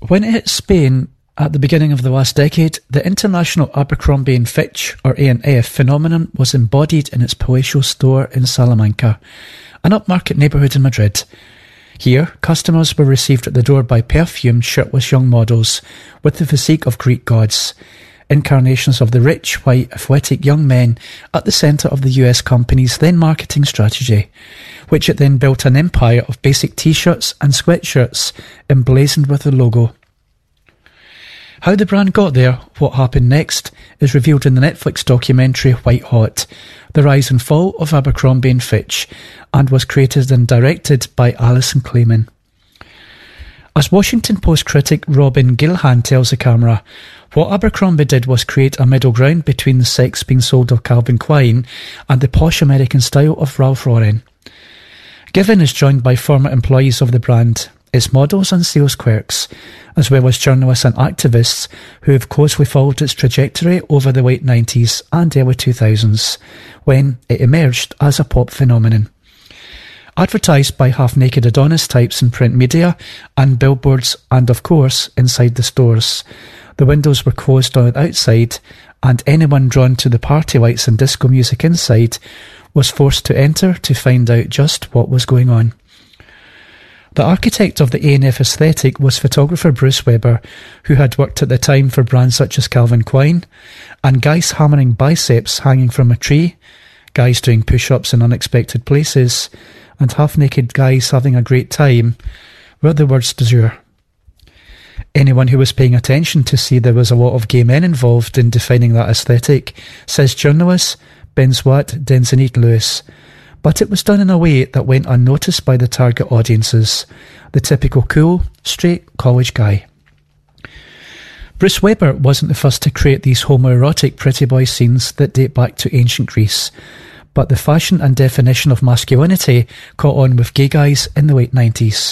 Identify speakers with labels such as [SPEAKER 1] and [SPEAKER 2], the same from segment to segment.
[SPEAKER 1] When it hit Spain at the beginning of the last decade, the international Abercrombie & Fitch, or A&F, phenomenon was embodied in its palatial store in Salamanca, an upmarket neighbourhood in Madrid. Here, customers were received at the door by perfumed, shirtless young models with the physique of Greek gods, incarnations of the rich, white, athletic young men at the centre of the US company's then marketing strategy, which it then built an empire of basic t-shirts and sweatshirts emblazoned with the logo. How the brand got there, what happened next, is revealed in the Netflix documentary White Hot, The Rise and Fall of Abercrombie & Fitch, and was created and directed by Alison Clayman. As Washington Post critic Robin Gilhan tells the camera, what Abercrombie did was create a middle ground between the sex being sold of Calvin Klein and the posh American style of Ralph Lauren. Given is joined by former employees of the brand, its models and sales clerks, as well as journalists and activists who have closely followed its trajectory over the late 90s and early 2000s, when it emerged as a pop phenomenon. Advertised by half-naked Adonis types in print media and billboards and, of course, inside the stores. The windows were closed on the outside, and anyone drawn to the party lights and disco music inside was forced to enter to find out just what was going on. The architect of the A&F aesthetic was photographer Bruce Weber, who had worked at the time for brands such as Calvin Klein, and guys hammering biceps hanging from a tree, guys doing push-ups in unexpected places, and half-naked guys having a great time were the words du jour. Anyone who was paying attention to see there was a lot of gay men involved in defining that aesthetic, says journalist Ben Swat Denzenit Lewis. But it was done in a way that went unnoticed by the target audiences, the typical cool, straight college guy. Bruce Weber wasn't the first to create these homoerotic pretty boy scenes that date back to ancient Greece, but the fashion and definition of masculinity caught on with gay guys in the late 90s.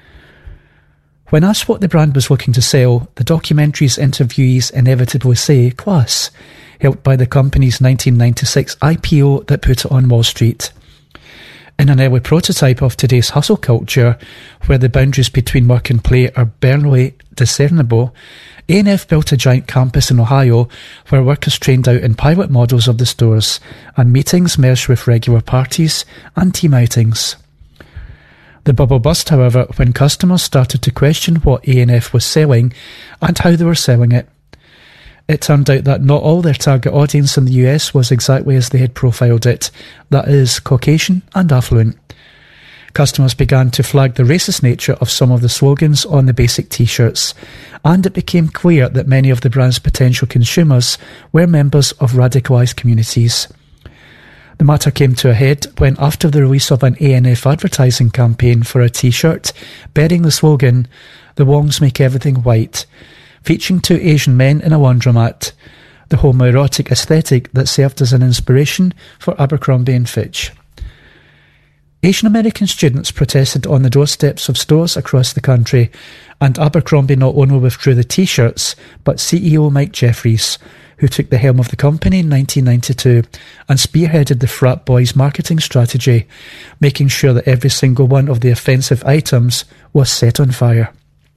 [SPEAKER 1] When asked what the brand was looking to sell, the documentary's interviewees inevitably say class, helped by the company's 1996 IPO that put it on Wall Street. In an early prototype of today's hustle culture, where the boundaries between work and play are barely discernible, A&F built a giant campus in Ohio where workers trained out in pilot models of the stores, and meetings merged with regular parties and team outings. The bubble burst, however, when customers started to question what A&F was selling and how they were selling it. It turned out that not all their target audience in the US was exactly as they had profiled it, that is, Caucasian and affluent. Customers began to flag the racist nature of some of the slogans on the basic t-shirts, and it became clear that many of the brand's potential consumers were members of radicalised communities. The matter came to a head when, after the release of an A&F advertising campaign for a t-shirt bearing the slogan, "The Wongs Make Everything White," featuring two Asian men in a laundromat, the homoerotic aesthetic that served as an inspiration for Abercrombie & Fitch. Asian American students protested on the doorsteps of stores across the country, and Abercrombie not only withdrew the t-shirts, but CEO Mike Jeffries, who took the helm of the company in 1992 and spearheaded the frat boys' marketing strategy, making sure that every single one of the offensive items was set on fire.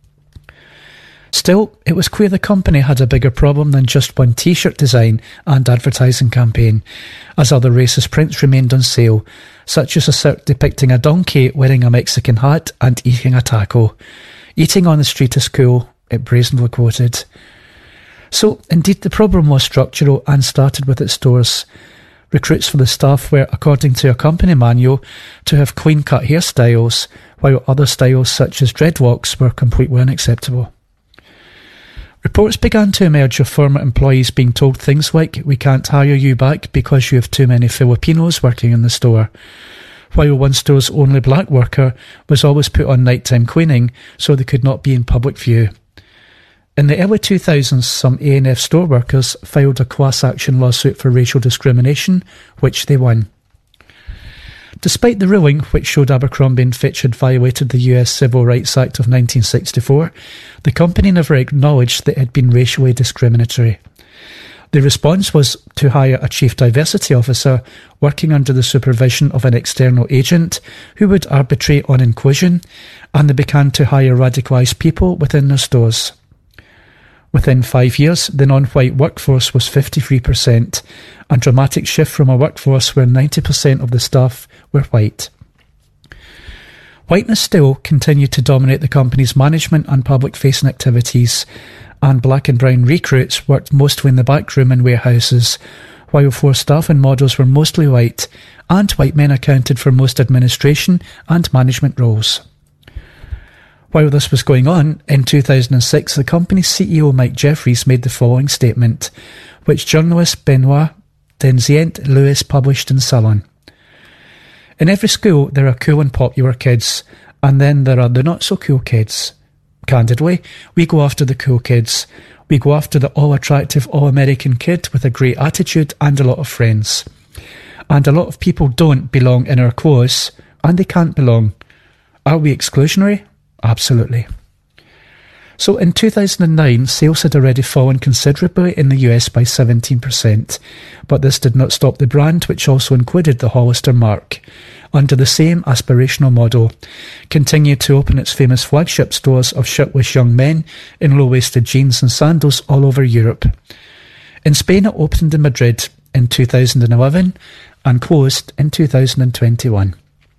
[SPEAKER 1] Still, it was clear the company had a bigger problem than just one t-shirt design and advertising campaign, as other racist prints remained on sale, such as a shirt depicting a donkey wearing a Mexican hat and eating a taco. "Eating on the street is cool," it brazenly quoted. So, indeed, the problem was structural and started with its stores. Recruits for the staff were, according to a company manual, to have clean-cut hairstyles, while other styles such as dreadlocks were completely unacceptable. Reports began to emerge of former employees being told things like, "We can't hire you back because you have too many Filipinos working in the store," while one store's only black worker was always put on nighttime cleaning so they could not be in public view. In the early 2000s, some A&F store workers filed a class action lawsuit for racial discrimination, which they won. Despite the ruling, which showed Abercrombie & Fitch had violated the US Civil Rights Act of 1964, the company never acknowledged that it had been racially discriminatory. The response was to hire a chief diversity officer working under the supervision of an external agent who would arbitrate on inclusion, and they began to hire radicalised people within their stores. Within 5 years, the non-white workforce was 53%, a dramatic shift from a workforce where 90% of the staff were white. Whiteness still continued to dominate the company's management and public-facing activities, and black and brown recruits worked mostly in the backroom and warehouses, while floor staff and models were mostly white, and white men accounted for most administration and management roles. While this was going on, in 2006 the company's CEO Mike Jeffries made the following statement, which journalist Benoit Denzient-Lewis published in Salon. In every school there are cool and popular kids, and then there are the not-so-cool kids. Candidly, we go after the cool kids. We go after the all-attractive, all-American kid with a great attitude and a lot of friends. And a lot of people don't belong in our clothes, and they can't belong. Are we exclusionary? Absolutely. So in 2009, sales had already fallen considerably in the US by 17%, but this did not stop the brand, which also included the Hollister mark, under the same aspirational model, continued to open its famous flagship stores of shirtless young men in low-waisted jeans and sandals all over Europe. In Spain, it opened in Madrid in 2011 and closed in 2021.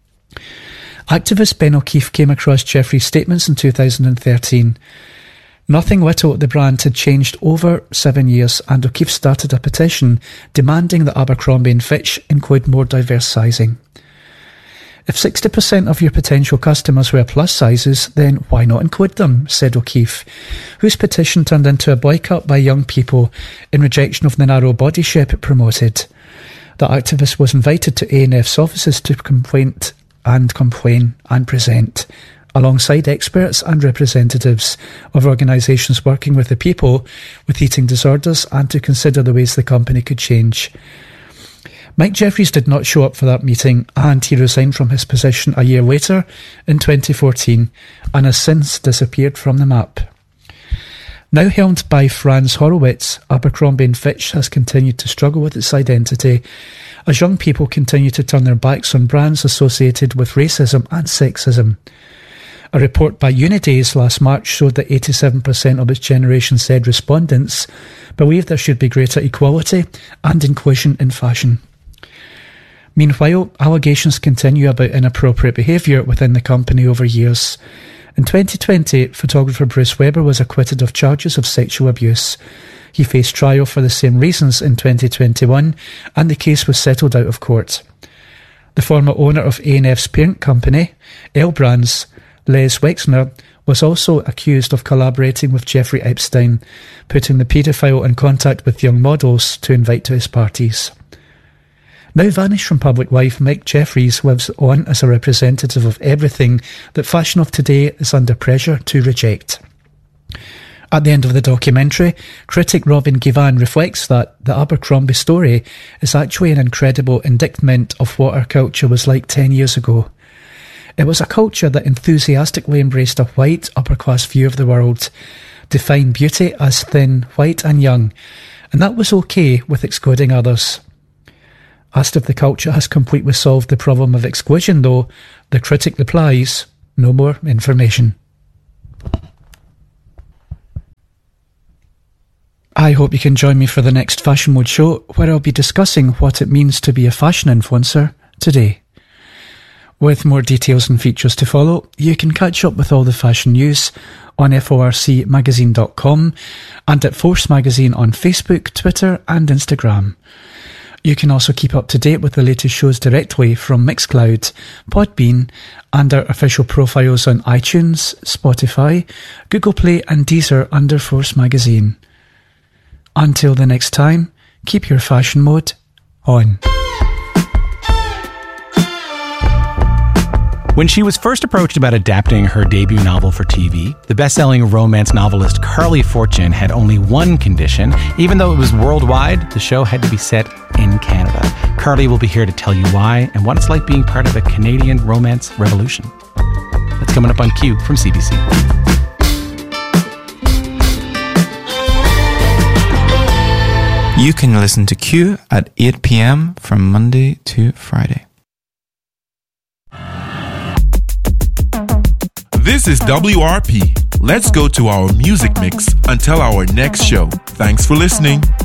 [SPEAKER 1] Activist Ben O'Keefe came across Jeffrey's statements in 2013. Nothing little at the brand had changed over 7 years, and O'Keefe started a petition demanding that Abercrombie & Fitch include more diverse sizing. If 60% of your potential customers wear plus sizes, then why not include them, said O'Keefe, whose petition turned into a boycott by young people in rejection of the narrow body shape it promoted. The activist was invited to A&F's offices to complain and present, alongside experts and representatives of organisations working with the people with eating disorders, and to consider the ways the company could change. Mike Jeffries did not show up for that meeting, and he resigned from his position a year later in 2014 and has since disappeared from the map. Now helmed by Franz Horowitz, Abercrombie & Fitch has continued to struggle with its identity as young people continue to turn their backs on brands associated with racism and sexism. A report by Unidays last March showed that 87% of its Generation Z respondents believe there should be greater equality and inclusion in fashion. Meanwhile, allegations continue about inappropriate behaviour within the company over years. In 2020, photographer Bruce Weber was acquitted of charges of sexual abuse. He faced trial for the same reasons in 2021, and the case was settled out of court. The former owner of A&F's parent company, L Brands, Les Wexner, was also accused of collaborating with Jeffrey Epstein, putting the paedophile in contact with young models to invite to his parties. Now vanished from public life, Mike Jeffries lives on as a representative of everything that fashion of today is under pressure to reject. At the end of the documentary, critic Robin Givan reflects that the Abercrombie story is actually an incredible indictment of what our culture was like 10 years ago. It was a culture that enthusiastically embraced a white, upper-class view of the world, defined beauty as thin, white and young, and that was okay with excluding others. Asked if the culture has completely solved the problem of exclusion, though, the critic replies, no more information. I hope you can join me for the next Fashion Mode show, where I'll be discussing what it means to be a fashion influencer today. With more details and features to follow, you can catch up with all the fashion news on forcmagazine.com and at Force Magazine on Facebook, Twitter and Instagram. You can also keep up to date with the latest shows directly from Mixcloud, Podbean and our official profiles on iTunes, Spotify, Google Play and Deezer under Force Magazine. Until the next time, keep your fashion mode on.
[SPEAKER 2] When she was first approached about adapting her debut novel for TV, the best-selling romance novelist Carly Fortune had only one condition. Even though it was worldwide, the show had to be set in Canada. Carly will be here to tell you why and what it's like being part of a Canadian romance revolution. That's coming up on Q from CBC.
[SPEAKER 3] You can listen to Q at 8 p.m. from Monday to Friday.
[SPEAKER 4] This is WRP. Let's go to our music mix until our next show. Thanks for listening.